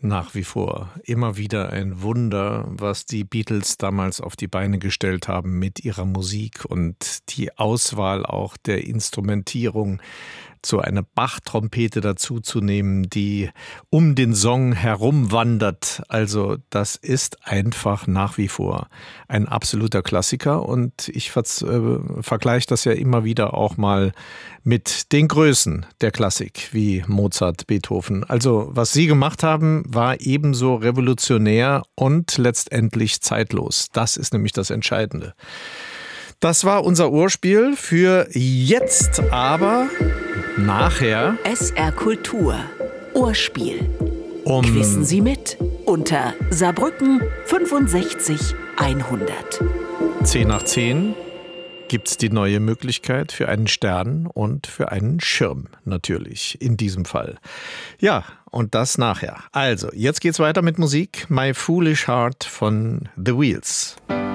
Nach wie vor immer wieder ein Wunder, was die Beatles damals auf die Beine gestellt haben mit ihrer Musik und die Auswahl auch der Instrumentierung, so eine Bach-Trompete dazuzunehmen, die um den Song herumwandert. Also das ist einfach nach wie vor ein absoluter Klassiker und ich vergleiche das ja immer wieder auch mal mit den Größen der Klassik wie Mozart, Beethoven. Also was sie gemacht haben, war ebenso revolutionär und letztendlich zeitlos. Das ist nämlich das Entscheidende. Das war unser Urspiel für jetzt, aber nachher SR Kultur Urspiel. Quissen Sie mit unter Saarbrücken 65 100. 10 nach 10 gibt es die neue Möglichkeit für einen Stern und für einen Schirm natürlich in diesem Fall. Ja, und das nachher. Also, jetzt geht's weiter mit Musik. My Foolish Heart von The Wheels.